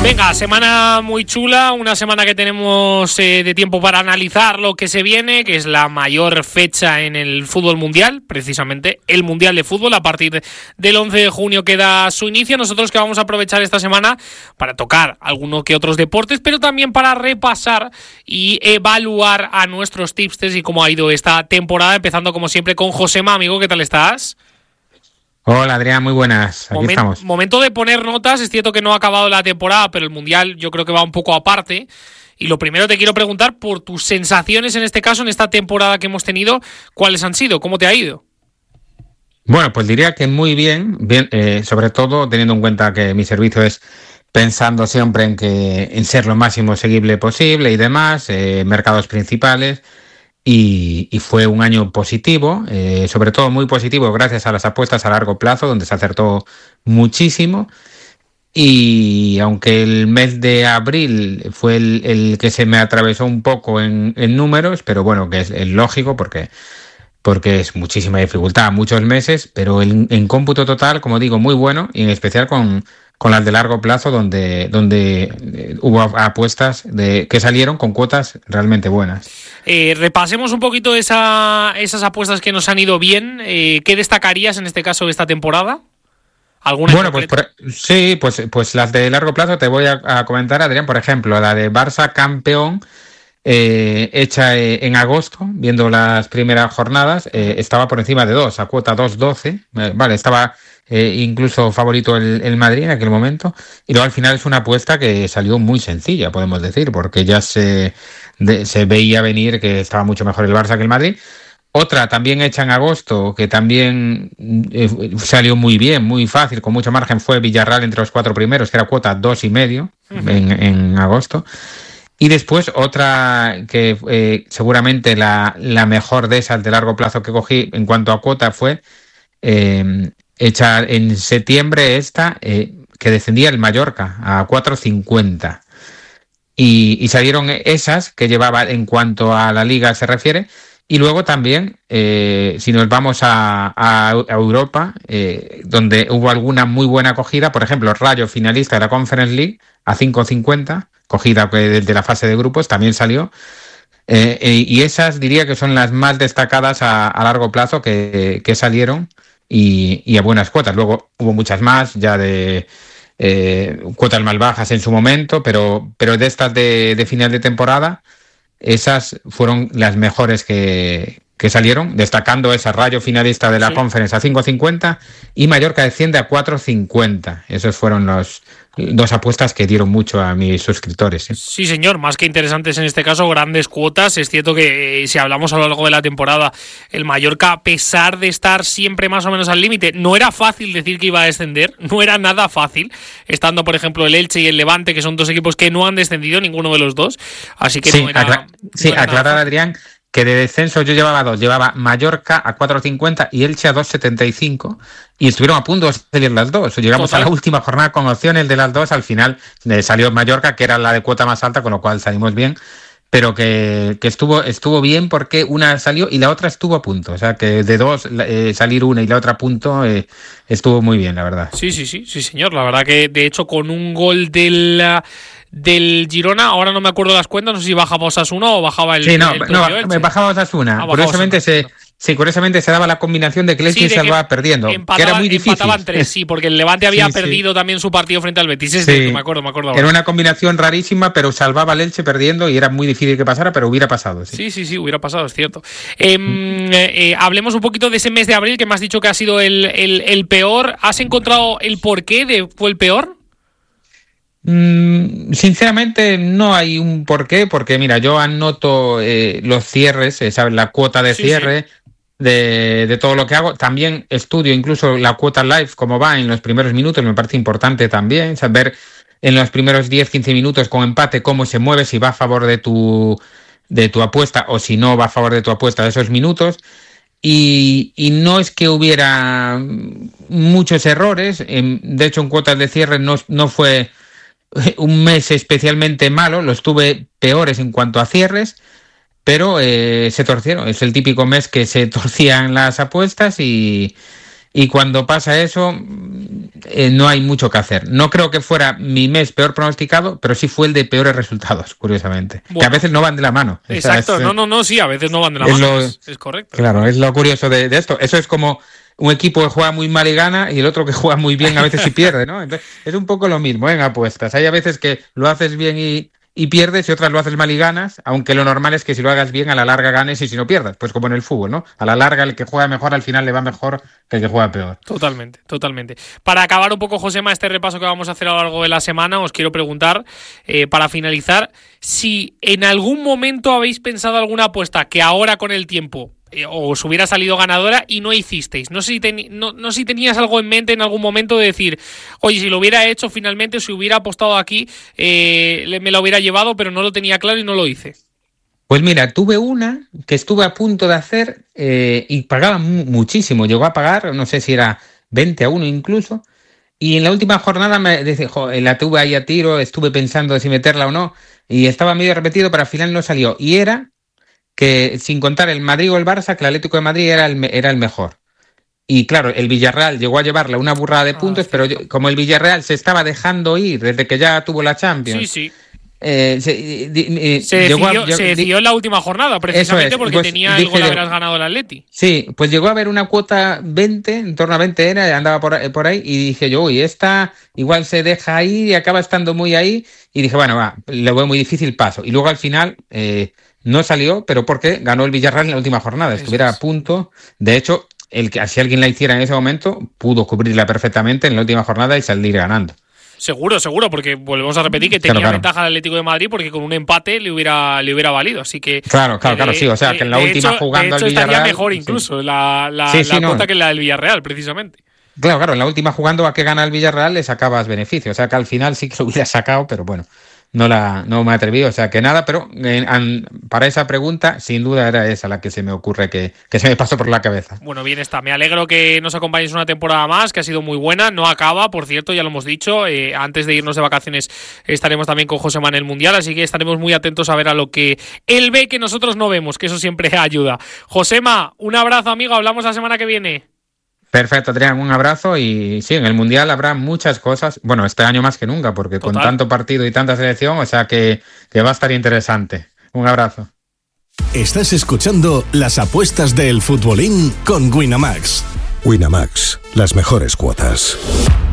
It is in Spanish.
Venga, semana muy chula, una semana que tenemos de tiempo para analizar lo que se viene, que es la mayor fecha en el fútbol mundial, precisamente el Mundial de Fútbol. A partir del 11 de junio que da su inicio. Nosotros que vamos a aprovechar esta semana para tocar algunos que otros deportes, pero también para repasar y evaluar a nuestros tipsters y cómo ha ido esta temporada, empezando como siempre con Josema. Amigo, ¿qué tal estás? Hola Adrián, muy buenas, aquí estamos. Momento de poner notas, es cierto que no ha acabado la temporada, pero el Mundial yo creo que va un poco aparte. Y lo primero te quiero preguntar por tus sensaciones en este caso, en esta temporada que hemos tenido, ¿cuáles han sido? ¿Cómo te ha ido? Bueno, pues diría que muy bien, sobre todo teniendo en cuenta que mi servicio es pensando siempre en ser lo máximo seguible posible y demás, mercados principales. Y fue un año positivo, sobre todo muy positivo gracias a las apuestas a largo plazo, donde se acertó muchísimo. Y aunque el mes de abril fue el que se me atravesó un poco en números, pero bueno, que es lógico porque es muchísima dificultad, muchos meses, pero en cómputo total, como digo, muy bueno, y en especial con las de largo plazo, donde hubo apuestas que salieron con cuotas realmente buenas. Repasemos un poquito esas apuestas que nos han ido bien. ¿Qué destacarías en este caso de esta temporada? ¿Alguna? Bueno, pues las de largo plazo te voy a comentar, Adrián. Por ejemplo, la de Barça campeón, hecha en agosto, viendo las primeras jornadas, estaba por encima de 2, a cuota 2.12. Vale, estaba incluso favorito el Madrid en aquel momento. Y luego al final es una apuesta que salió muy sencilla, podemos decir, porque ya se veía venir que estaba mucho mejor el Barça que el Madrid. Otra también hecha en agosto, que también salió muy bien, muy fácil, con mucho margen, fue Villarreal entre los 4 primeros, que era cuota 2.5 en agosto. Y después otra que seguramente la mejor de esas de largo plazo que cogí en cuanto a cuota fue hecha en septiembre que descendía el Mallorca a 4.50. Y salieron esas que llevaba en cuanto a la liga se refiere. Y luego también, si nos vamos a Europa, donde hubo alguna muy buena acogida, por ejemplo, Rayo finalista de la Conference League a 5.50, cogida desde la fase de grupos, también salió. Y esas diría que son las más destacadas a largo plazo que salieron y a buenas cuotas. Luego hubo muchas más ya de cuotas más bajas en su momento, pero de estas de final de temporada, esas fueron las mejores que salieron, destacando esa Rayo finalista de la Conference a 5.50 y Mallorca desciende a 4.50. Esos fueron los dos apuestas que dieron mucho a mis suscriptores. Sí, señor, más que interesantes en este caso, grandes cuotas. Es cierto que si hablamos a lo largo de la temporada, el Mallorca, a pesar de estar siempre más o menos al límite, no era fácil decir que iba a descender, no era nada fácil, estando por ejemplo el Elche y el Levante, que son dos equipos que no han descendido, ninguno de los dos, así que aclarar, Adrián, que de descenso yo llevaba Mallorca a 4.50 y Elche a 2.75 y estuvieron a punto de salir las dos. Llegamos a la última jornada con opciones de las dos, al final salió Mallorca, que era la de cuota más alta, con lo cual salimos bien, pero que estuvo bien porque una salió y la otra estuvo a punto, o sea que de dos salir una y la otra a punto estuvo muy bien, la verdad. Sí, señor, la verdad que de hecho con un gol del Girona, ahora no me acuerdo las cuentas, no sé si bajaba Osasuna o bajaba el... Sí, me bajaba Osasuna. Curiosamente se daba la combinación de que el Elche salvaba perdiendo, que era muy difícil. Empataban 3, sí, porque el Levante había perdido también su partido frente al Betis. Me acuerdo ahora. Era una combinación rarísima, pero salvaba el Elche perdiendo y era muy difícil que pasara, pero hubiera pasado. Sí, hubiera pasado, es cierto. Hablemos un poquito de ese mes de abril que me has dicho que ha sido el peor. ¿Has encontrado el porqué fue el peor? Sinceramente no hay un porqué, porque mira, yo anoto los cierres, ¿sabes? La cuota de cierre de todo lo que hago. También estudio incluso la cuota live, cómo va en los primeros minutos, me parece importante también saber en los primeros 10-15 minutos con empate cómo se mueve, si va a favor de tu apuesta o si no va a favor de tu apuesta de esos minutos. Y no es que hubiera muchos errores, de hecho en cuotas de cierre no fue un mes especialmente malo, los tuve peores en cuanto a cierres, pero se torcieron. Es el típico mes que se torcían las apuestas y Y cuando pasa eso, no hay mucho que hacer. No creo que fuera mi mes peor pronosticado, pero sí fue el de peores resultados, curiosamente. Bueno, que a veces no van de la mano. Exacto, sí, a veces no van de la mano. Es correcto. Claro, es lo curioso de esto. Eso es como un equipo que juega muy mal y gana, y el otro que juega muy bien a veces y pierde, ¿no? Entonces, es un poco lo mismo en apuestas. Hay a veces que lo haces bien y pierdes, y otras lo haces mal y ganas, aunque lo normal es que si lo hagas bien a la larga ganes y si no pierdas, pues como en el fútbol, ¿no? A la larga el que juega mejor al final le va mejor que el que juega peor. Totalmente. Para acabar un poco, Josema, este repaso que vamos a hacer a lo largo de la semana, os quiero preguntar, para finalizar, si en algún momento habéis pensado alguna apuesta que ahora con el tiempo os hubiera salido ganadora y no hicisteis. No sé si tenías algo en mente en algún momento de decir, oye, si lo hubiera hecho finalmente, si hubiera apostado aquí, me lo hubiera llevado, pero no lo tenía claro y no lo hice. Pues mira, tuve una que estuve a punto de hacer y pagaba muchísimo. Llegó a pagar, no sé si era 20-1 incluso. Y en la última jornada me dije, la tuve ahí a tiro, estuve pensando si meterla o no. Y estaba medio repetido, pero al final no salió. Y era que, sin contar el Madrid o el Barça, que el Atlético de Madrid era el mejor. Y claro, el Villarreal llegó a llevarle una burrada de puntos, pero como el Villarreal se estaba dejando ir desde que ya tuvo la Champions... Sí. Se decidió en la última jornada, precisamente porque tenía el gol habrás ganado el Atleti. Sí, pues llegó a haber una cuota 20, en torno a 20 era, andaba por ahí, y dije yo, esta igual se deja ahí y acaba estando muy ahí, y dije, bueno, le veo muy difícil, paso. Y luego al final no salió, pero porque ganó el Villarreal en la última jornada, estuviera a punto. De hecho, si alguien la hiciera en ese momento, pudo cubrirla perfectamente en la última jornada y salir ganando. Seguro, porque volvemos a repetir que tenía ventaja el Atlético de Madrid, porque con un empate le hubiera valido, así que... Claro, sí, o sea, que en la última jugando al Villarreal... estaría mejor incluso la cuota que la del Villarreal, precisamente. Claro, en la última jugando a que gana el Villarreal le sacabas beneficio, o sea que al final sí que lo hubiera sacado, pero bueno, no me atreví, o sea que nada, pero para esa pregunta sin duda era esa la que se me ocurre que se me pasó por la cabeza. Bueno, bien está, me alegro que nos acompañes una temporada más, que ha sido muy buena, no acaba, por cierto, ya lo hemos dicho, antes de irnos de vacaciones estaremos también con Josema en el Mundial, así que estaremos muy atentos a ver a lo que él ve que nosotros no vemos, que eso siempre ayuda. Josema, un abrazo, amigo, hablamos la semana que viene. Perfecto, Adrián, un abrazo, y sí, en el Mundial habrá muchas cosas, bueno, este año más que nunca, porque con tanto partido y tanta selección, o sea que va a estar interesante. Un abrazo. Estás escuchando las apuestas del futbolín con Winamax. Winamax, las mejores cuotas.